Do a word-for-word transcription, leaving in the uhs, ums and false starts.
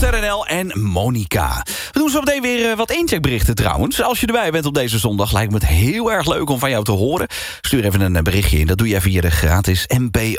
R N L en Monica. We doen zo meteen weer wat incheckberichten trouwens. Als je erbij bent op deze zondag, lijkt me het heel erg leuk om van jou te horen. Stuur even een berichtje in. Dat doe je via de gratis M B